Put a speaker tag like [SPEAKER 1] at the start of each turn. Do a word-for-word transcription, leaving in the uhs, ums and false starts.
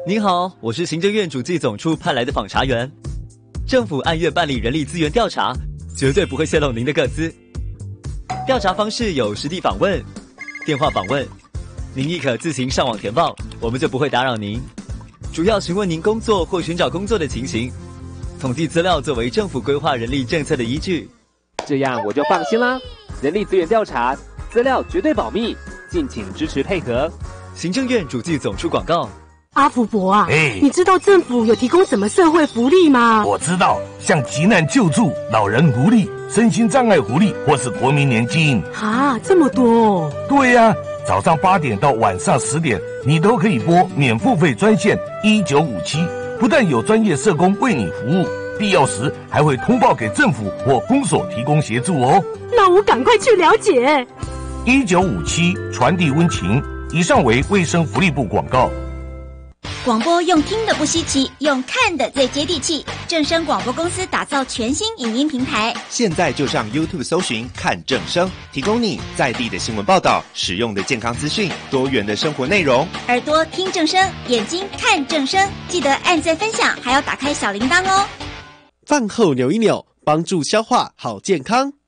[SPEAKER 1] 您好，我是行政院主计总处派来的访查员。政府按月办理人力资源调查，绝对不会泄露您的个资。调查方式有实地访问、电话访问，您亦可自行上网填报，我们就不会打扰您。主要询问您工作或寻找工作的情形，统计资料作为政府规划人力政策的依据。
[SPEAKER 2] 这样我就放心啦。人力资源调查，资料绝对保密，敬请支持配合。
[SPEAKER 1] 行政院主计总处广告。
[SPEAKER 3] 阿福伯啊，
[SPEAKER 4] 哎，
[SPEAKER 3] 你知道政府有提供什么社会福利吗？
[SPEAKER 4] 我知道，像急难救助、老人福利、身心障碍福利，或是国民年金。
[SPEAKER 3] 啊，这么多哦！
[SPEAKER 4] 对呀、啊，早上八点到晚上十点，你都可以拨免付费专线一九五七，不但有专业社工为你服务，必要时还会通报给政府或公所提供协助哦。
[SPEAKER 3] 那我赶快去了解。
[SPEAKER 4] 一九五七传递温情，以上为卫生福利部广告。
[SPEAKER 5] 广播用听的不稀奇，用看的最接地气。正声广播公司打造全新影音平台，
[SPEAKER 6] 现在就上 YouTube 搜寻看正声，提供你在地的新闻报道、实用的健康资讯、多元的生活内容。
[SPEAKER 5] 耳朵听正声，眼睛看正声，记得按赞分享，还要打开小铃铛哦。
[SPEAKER 7] 饭后扭一扭，帮助消化好健康。